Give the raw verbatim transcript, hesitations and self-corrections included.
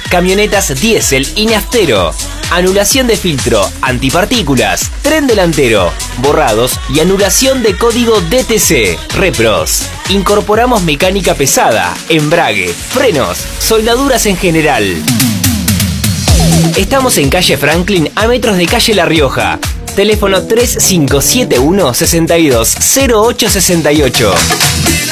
camionetas diésel y naftero, anulación de filtro, antipartículas, tren delantero, borrados y anulación de código D T C. Repros. Incorporamos mecánica pesada, embrague, frenos, soldaduras en general. Estamos en calle Franklin, a metros de calle La Rioja. Teléfono tres cinco siete uno, seis dos, cero ocho seis ocho.